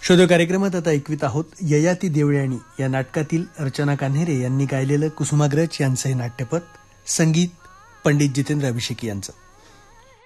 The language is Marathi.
शोध कार्यक्रमात आता ऐकवित आहोत ययाती देवळ्याणी या नाटकातील अर्चना कान्हेरे यांनी गायलेलं कुसुमाग्रज यांचं हे नाट्यपद, संगीत पंडित जितेंद्र अभिषेकी यांचं.